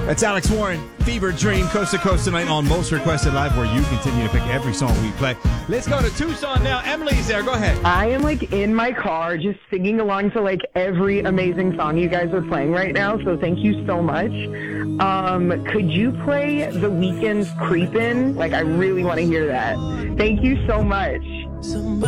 That's Alex Warren, Fever Dream, Coast to Coast tonight on Most Requested Live, where you continue to pick every song we play. Let's go to Tucson now. Emily's there. Go ahead. I am in my car just singing along to every amazing song you guys are playing right now. So thank you so much. Could you play The Weeknd's Creepin'? I really want to hear that. Thank you so much.